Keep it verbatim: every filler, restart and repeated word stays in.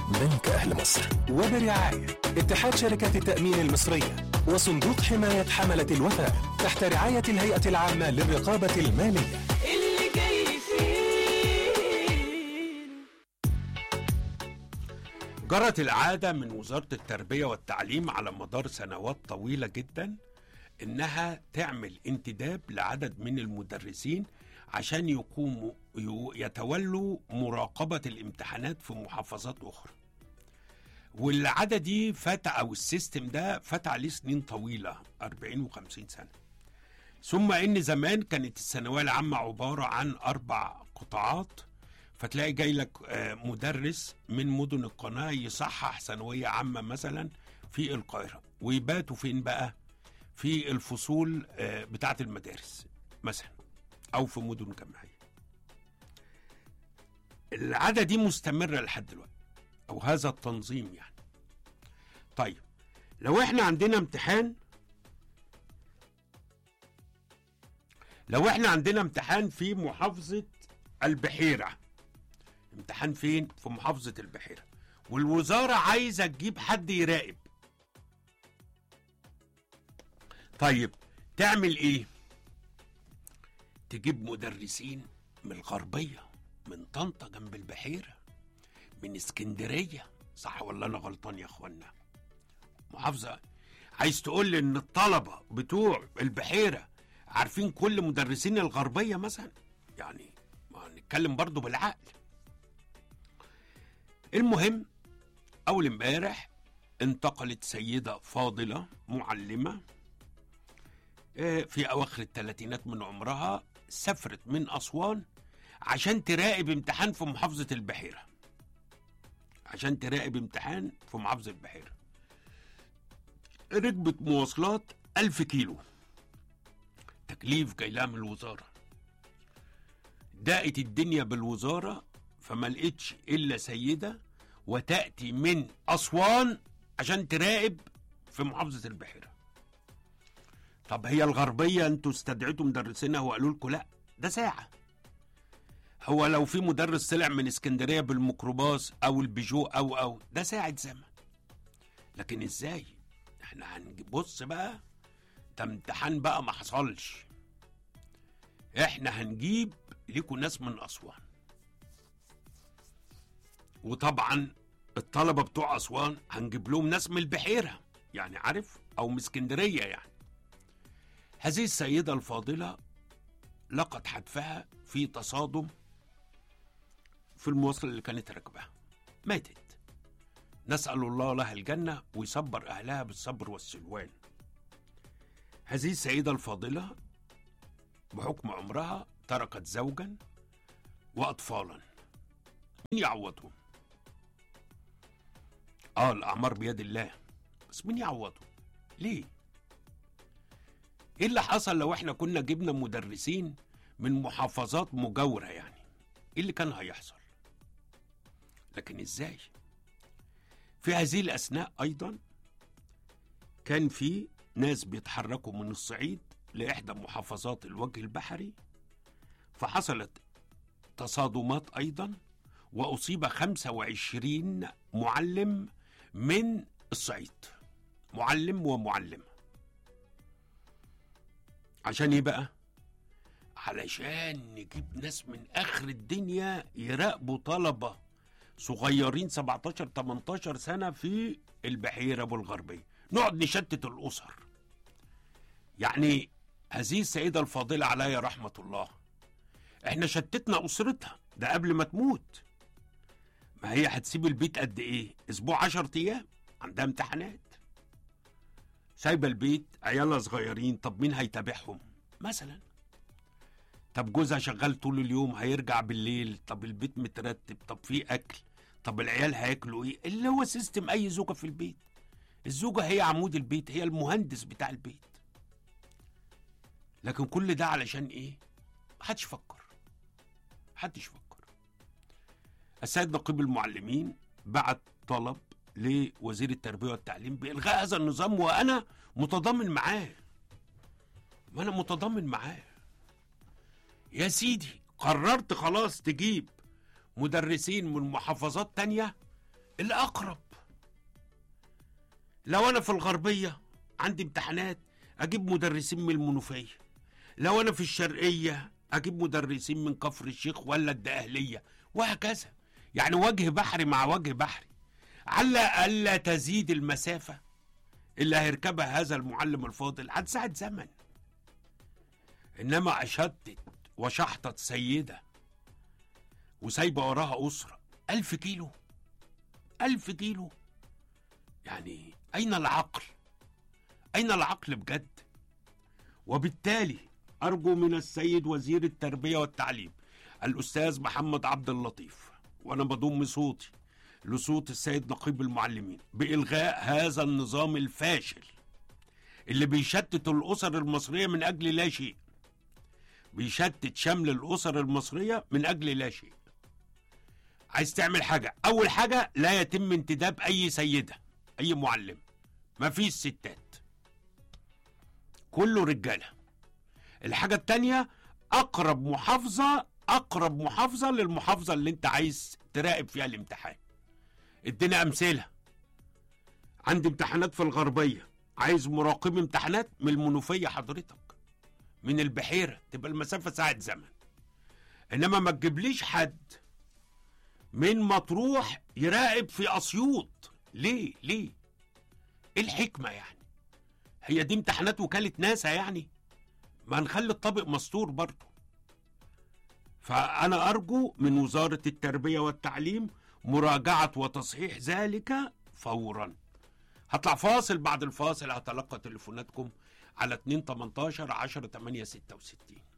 بنك أهل مصر. وبرعاية اتحاد شركات التأمين المصرية وصندوق حماية حملة الوفاء تحت رعاية الهيئة العامة للرقابة المالية. اللي جاي فيه. جرت العادة من وزارة التربية والتعليم على مدار سنوات طويلة جدا إنها تعمل انتداب لعدد من المدرسين عشان يقوموا يتولوا مراقبة الامتحانات في محافظات أخرى. والعادة دي فات أو السيستم ده فات عليه سنين طويلة أربعين وخمسين سنة. ثم إن زمان كانت الثانوية العامة عبارة عن أربع قطاعات، فتلاقي جاي لك مدرس من مدن القناة يصحح ثانوية عامة مثلا في القاهرة، ويباتوا فين بقى؟ في الفصول بتاعة المدارس مثلا أو في مدن جامعية. العادة دي مستمرة لحد دلوقتي، أو هذا التنظيم يعني. طيب لو احنا عندنا امتحان لو احنا عندنا امتحان في محافظة البحيرة، امتحان فين؟ في محافظة البحيرة، والوزارة عايزة تجيب حد يراقب. طيب تعمل ايه؟ تجيب مدرسين من الغربية، من طنطا جنب البحيرة، من اسكندرية، صح ولا انا غلطان يا اخوانا؟ محافظة عايز تقول لي ان الطلبة بتوع البحيرة عارفين كل مدرسين الغربية مثلا؟ يعني ما نتكلم برضو بالعقل. المهم اول امبارح انتقلت سيدة فاضلة معلمة في اواخر الثلاثينات من عمرها، سافرت من اسوان عشان تراقب امتحان في محافظة البحيرة عشان تراقب امتحان في محافظة البحيرة. ركبت مواصلات ألف كيلو، تكليف جاي لها من الوزارة. دقت الدنيا بالوزارة فما لقيتش إلا سيدة وتأتي من أسوان عشان تراقب في محافظة البحيرة. طب هي الغربية انتوا استدعيتوا مدرسينها وقالوا لكم لا، ده ساعة. هو لو في مدرس طلع من اسكندرية بالميكروباص او البيجو او او ده ساعة زمن. لكن ازاي؟ احنا هنبص بقى، ده امتحان بقى ما حصلش، احنا هنجيب ليكوا ناس من اسوان. وطبعا الطلبة بتوع اسوان هنجيب لهم ناس من البحيرة، يعني عارف، او من اسكندرية يعني. هذه السيدة الفاضلة لقد حتفها في تصادم في المواصلة اللي كانت راكبها، ماتت. نسأل الله لها الجنة ويصبر أهلها بالصبر والسلوان. هذه السيدة الفاضلة بحكم عمرها تركت زوجا وأطفالا، مين يعوضهم؟ آه الأعمار بيد الله، بس مين يعوضهم؟ ليه؟ ايه اللي حصل لو احنا كنا جبنا مدرسين من محافظات مجاورة يعني؟ ايه اللي كان هيحصل؟ لكن ازاي؟ في هذه الأثناء أيضا كان في ناس بيتحركوا من الصعيد لإحدى محافظات الوجه البحري، فحصلت تصادمات أيضا وأصيب خمسة وعشرين معلم من الصعيد، معلم ومعلمة. عشان ايه بقى؟ علشان نجيب ناس من اخر الدنيا يراقبوا طلبة صغيرين سبعتاشر تمنتاشر سنة في البحيرة والغربية، نقعد نشتت الاسر. يعني هذه السيدة الفاضلة عليها رحمة الله، احنا شتتنا اسرتها ده قبل ما تموت. ما هي هتسيب البيت قد ايه؟ اسبوع عشر ايام، عندها امتحانات، سايبه البيت، عيالها صغيرين، طب مين هيتابعهم مثلا؟ طب جوزها شغال طول اليوم، هيرجع بالليل، طب البيت مترتب، طب في اكل، طب العيال هياكلوا ايه؟ اللي هو سيستم اي زوجه في البيت. الزوجه هي عمود البيت، هي المهندس بتاع البيت. لكن كل ده علشان ايه؟ محدش فكر محدش فكر السيد نقيب المعلمين بعت طلب لوزير التربية والتعليم بإلغاء هذا النظام، وأنا متضامن معاه وأنا متضامن معاه. يا سيدي قررت خلاص تجيب مدرسين من محافظات تانية، الأقرب. لو أنا في الغربية عندي امتحانات أجيب مدرسين من المنوفية، لو أنا في الشرقية أجيب مدرسين من كفر الشيخ ولا الدقهلية، وهكذا. يعني وجه بحري مع وجه بحري، على ألا تزيد المسافة اللي هيركبها هذا المعلم الفاضل عن ساعة زمن. إنما أشتت وشحطت سيدة وسايبة وراها أسرة ألف كيلو، ألف كيلو، يعني أين العقل؟ أين العقل بجد؟ وبالتالي أرجو من السيد وزير التربية والتعليم الأستاذ محمد عبد اللطيف، وأنا بضم صوتي لصوت السيد نقيب المعلمين، بإلغاء هذا النظام الفاشل اللي بيشتت الأسر المصرية من أجل لا شيء، بيشتت شمل الأسر المصرية من أجل لا شيء. عايز تعمل حاجة، أول حاجة لا يتم انتداب أي سيدة، أي معلم، مفيش ستات، كله رجالة. الحاجة التانية، أقرب محافظة أقرب محافظة للمحافظة اللي أنت عايز تراقب فيها الامتحان. ادينا أمثلة. عندي امتحانات في الغربية، عايز مراقب امتحانات من المنوفية حضرتك، من البحيرة، تبقى المسافة ساعة زمن. إنما ما تجيبليش حد من مطروح يراقب في أسيوط. ليه؟ ليه؟ إيه الحكمة يعني؟ هي دي امتحانات وكالة ناسا يعني؟ ما نخلي الطابق مستور برضه. فأنا أرجو من وزارة التربية والتعليم مراجعة وتصحيح ذلك فورا. هطلع فاصل، بعد الفاصل هتلقى تليفوناتكم على اتنين تمنتاشر عشرة تمانية ستة وستين.